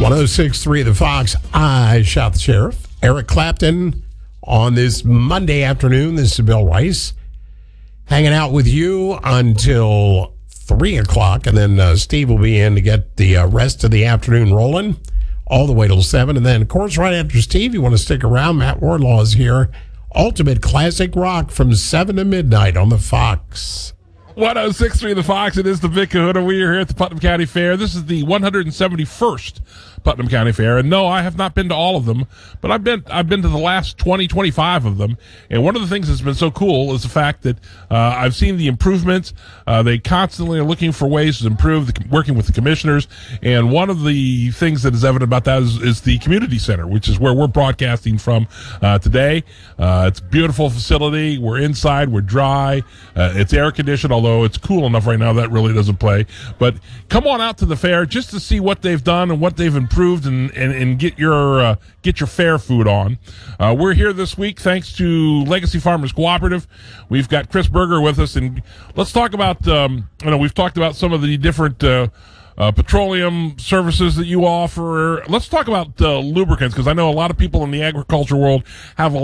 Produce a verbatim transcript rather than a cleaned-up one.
oh six point three The Fox, I Shot the Sheriff. Eric Clapton on this Monday afternoon. This is Bill Rice hanging out with you until three o'clock, and then uh, Steve will be in to get the uh, rest of the afternoon rolling all the way till seven. And then, of course, right after Steve, you want to stick around, Matt Wardlaw is here. Ultimate Classic Rock from seven to midnight on the Fox. one oh six point three The Fox. It is the Vic Kahuna. We are here at the Putnam County Fair. This is the one hundred seventy-first Putnam County Fair. And no, I have not been to all of them, but I've been I've been to the last twenty, twenty-five of them. And one of the things that's been so cool is the fact that uh, I've seen the improvements. Uh, they constantly are looking for ways to improve, the, working with the commissioners. And one of the things that is evident about that is, is the community center, which is where we're broadcasting from uh, today. Uh, it's a beautiful facility. We're inside. We're dry. Uh, it's air conditioned, although it's cool enough right now that really doesn't play. But come on out to the fair just to see what they've done and what they've improved and, and, and get your uh, get your fair food on. Uh, we're here this week thanks to Legacy Farmers Cooperative. We've got Chris Berger with us, and let's talk about, um, you know, we've talked about some of the different uh, uh, petroleum services that you offer. Let's talk about uh, lubricants, because I know a lot of people in the agriculture world have a